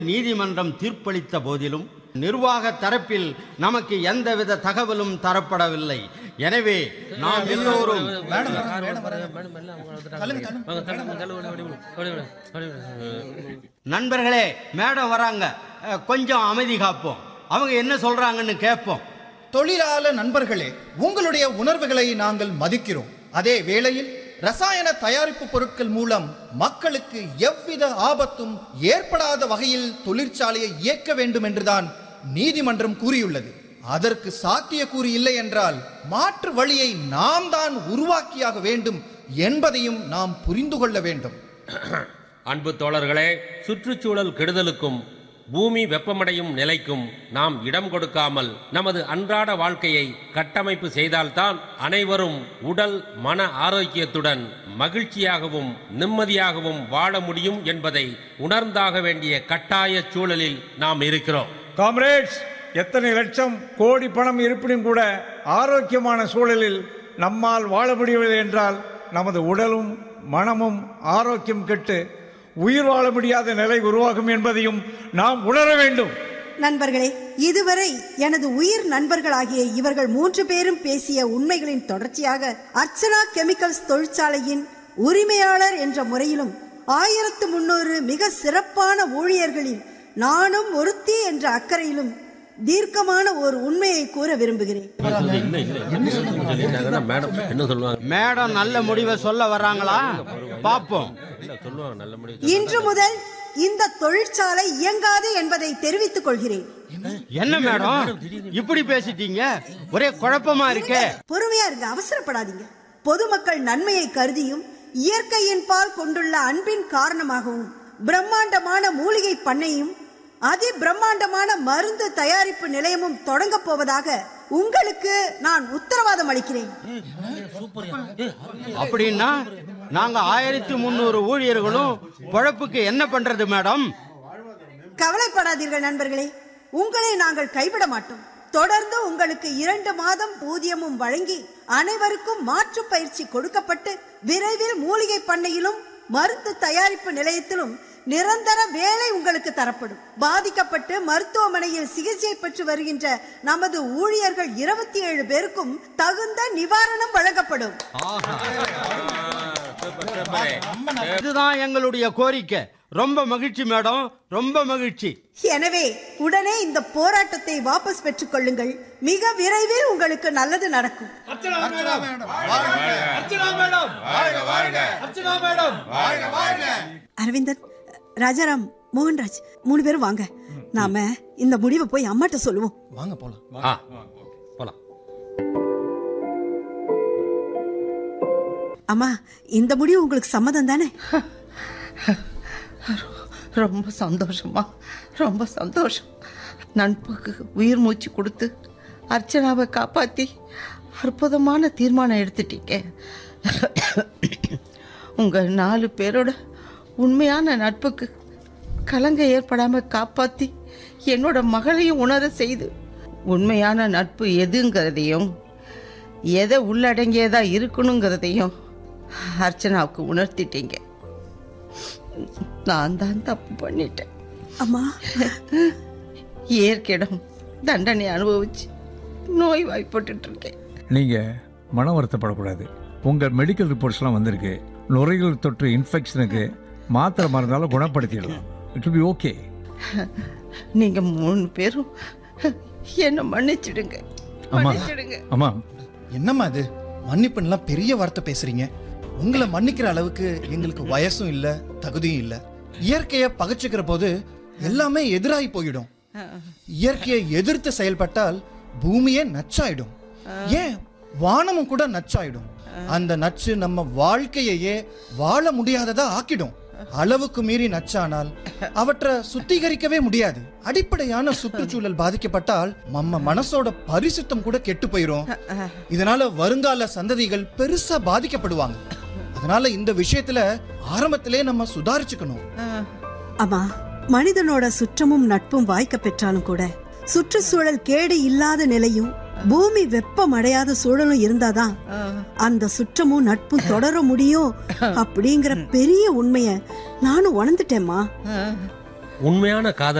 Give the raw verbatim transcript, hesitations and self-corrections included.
நீதிமன்றம் தீர்ப்பளித்த போதிலும் நிர்வாக தரப்பில் நமக்கு எந்தவித தகவலும் தரப்படவில்லை. எனவே நாம் எல்லோரும் நண்பர்களே, மேடம் வராங்க, கொஞ்சம் அமைதி காப்போம். அவங்க என்ன சொல்றாங்கன்னு கேட்போம். தொழிலாளர் நண்பர்களே, உங்களுடைய உணர்வுகளை நாங்கள் மதிக்கிறோம். அதே வேளையில் ரசாயன தயாரிப்பு பொருட்கள் மூலம் மக்களுக்கு எவ்வித ஆபத்தும் ஏற்படாத வகையில் தொழிற்சாலையை இயக்க வேண்டும் என்றுதான் நீதிமன்றம் கூறியுள்ளது. அதற்கு சாத்தியக்கூறு இல்லை என்றால் மாற்று வழியை நாம் தான் உருவாக்கியாக வேண்டும் என்பதையும் நாம் புரிந்து கொள்ள வேண்டும். அன்பு தோழர்களே, சுற்றுச்சூழல் கெடுதலுக்கும் பூமி வெப்பமடையும் நிலைக்கும் நாம் இடம் கொடுக்காமல் நமது அன்றாட வாழ்க்கையை கட்டமைப்பு செய்தால்தான் அனைவரும் உடல் மன ஆரோக்கியத்துடன் மகிழ்ச்சியாகவும் நிம்மதியாகவும் வாழ முடியும் என்பதை உணர்ந்தாக வேண்டிய கட்டாய சூழலில் நாம் இருக்கிறோம். காம்ரேட்ஸ், எத்தனை லட்சம் கோடி பணம் இருப்பினும் கூட ஆரோக்கியமான சூழலில் நம்மால் வாழ முடியவில்லை என்றால் நமது உடலும் மனமும் ஆரோக்கியம் கெட்டு உயிர் வாழ முடியாத நிலை உருவாகும் என்பதையும் நாம் உணர வேண்டும். நண்பர்களே, இதுவரை எனது உயிர் நண்பர்களாகிய இவர்கள் மூன்று பேரும் பேசிய உண்மைகளின் தொடர்ச்சியாக அர்ச்சனா கெமிக்கல்ஸ் தொழிற்சாலையின் உரிமையாளர் என்ற முறையிலும் ஆயிரத்து முன்னூறு மிக சிறப்பான ஊழியர்களில் நானும் ஒருத்தி என்ற அக்கறையிலும் தீர்க்கமான ஒரு உண்மையை கூற விரும்புகிறேன். மேடம் நல்ல முடிவை சொல்ல வர்றாங்களா? பாப்போம். இன்று முதல் இந்த தொழிற்சாலை இயங்காது என்பதை தெரிவித்துக் கொள்கிறேன். என்ன மேடம் இப்படி பேசிட்டீங்க? ஒரே குழப்பமா இருக்கே. பொறுமையா இருங்க, அவசரப்படாதீங்க. பொதுமக்கள் நன்மையை கருதியும் இயற்கையின் பால் கொண்டுள்ள அன்பின் காரணமாகவும் பிரம்மாண்டமான மூலிகை பண்ணையும் அதி பிரம்மாண்டமான மருந்து தயாரிப்பு நிலையமும் தொடங்க போவதாக உங்களுக்கு நான் உத்தரவாதம் அளிக்கிறேன். அப்படின்னா நாங்க ஆயிரத்தி முன்னூறு ஊழியர்களும் பொழப்புக்கு என்ன பண்றது மேடம்? கவலைப்படாதீர்கள் நண்பர்களே, உங்களை நாங்கள் கைவிட மாட்டோம். தொடர்ந்து உங்களுக்கு இரண்டு மாதம் ஊதியமும் வழங்கி அனைவருக்கும் மாற்று பயிற்சி கொடுக்கப்பட்டு விரைவில் மூலிகை பண்ணையிலும் மருந்து தயாரிப்பு நிலையத்திலும் நிரந்தர வேலை உங்களுக்கு தரப்படும். பாதிக்கப்பட்டு மருத்துவமனையில் சிகிச்சை பெற்று வருகின்ற நமது ஊழியர்கள் இருபத்தி ஏழு பேருக்கும் தகுந்த நிவாரணம் வழங்கப்படும். இதுதான் எங்களுடைய கோரிக்கை. ரொம்ப மகிழ்ச்சி மேடம், ரொம்ப மகிழ்ச்சி. எனவே உடனே இந்த போராட்டத்தை வாபஸ் பெற்றுக் கொள்ளுங்கள். மிக விரைவில் உங்களுக்கு நல்லது நடக்கும். அரவிந்தன், ராஜாராம், மோகன்ராஜ், மூணு பேரும் வாங்க. நாம இந்த முடிவை போய் அம்மாட்ட சொல்லுவோம். வாங்க போலாம். போலாம். அம்மா, இந்த முடிவு உங்களுக்கு சம்மதம் தானே? ரொம்ப சந்தோஷமா, ரொம்ப சந்தோஷம். நட்புக்கு உயிர் மூச்சு கொடுத்து அர்ச்சனாவை காப்பாற்றி அற்புதமான தீர்மானம் எடுத்துட்டீங்க. உங்கள் நாலு பேரோட உண்மையான நட்புக்கு கலங்க ஏற்படாமல் காப்பாற்றி என்னோட மகளையும் உணர செய்து உண்மையான நட்பு எதுங்கிறதையும் எதை உள்ளடங்கியதா இருக்கணுங்கிறதையும் அர்ச்சனாவுக்கு உணர்த்திட்டீங்க. நான் தான் தப்பு பண்ணிட்டேன் அம்மா. இயற்கையிடம் தண்டனை அனுபவிச்சு நோய் வாய்ப்பட்டு இருக்கேன். நீங்க மன வருத்தப்படக்கூடாது. உங்க மெடிக்கல் ரிப்போர்ட்ஸ்லாம் வந்திருக்கு. நுரையீரல் தொற்று இன்ஃபெக்ஷனுக்கு மாத்திரை மருந்தாலும் குணப்படுத்திடலாம். It will be okay. நீங்க மூணு பேரும் என்ன மன்னிச்சிடுங்க. மன்னிச்சிடுங்க. அம்மா, என்னம்மா இது? மன்னிப்புலாம் பெரிய வார்த்தை பேசுறீங்க. உங்களை மன்னிக்கிற அளவுக்கு எங்களுக்கு வயசும் இல்ல, தகுதியும் இல்ல. இயற்கையை பகைச்சுக்கிற போது எல்லாமே எதிராகி போயிடும். இயற்கையை எதிர்த்து செயல்பட்டால் பூமியே நச்சாயிடும். ஏன் வானமும் கூட நச்சாயிடும். அந்த நச்சு நம்ம வாழ்க்கையே வாழ முடியாததா ஆக்கிடும். அளவுக்கு மீறி நச்சானால் அவற்றை சுத்திகரிக்கவே முடியாது. அடிப்படையான சுற்றுச்சூழல் பாதிக்கப்பட்டால் நம்ம மனசோட பரிசுத்தம் கூட கெட்டு போயிரும். இதனால வருங்கால சந்ததிகள் பெருசா பாதிக்கப்படுவாங்க. அதனால இந்த விஷயத்துல ஆரம்பத்திலே நம்ம சுதாரிச்சுக்கணும். அம்மா, மனிதனோட சுற்றமும் நட்பும் வாய்க்க பெற்றாலும் கூட சுற்றுச்சூழல் கேடு இல்லாத நிலையும் பூமி வெப்பம் அடையாத சூழலும் இருந்தாதான் அந்த சுற்றமும் நட்பும் தொடர முடியும் அப்படிங்கிற பெரிய உண்மைய நானும் உணர்ந்துட்டேம்மா. உண்மையான காதல்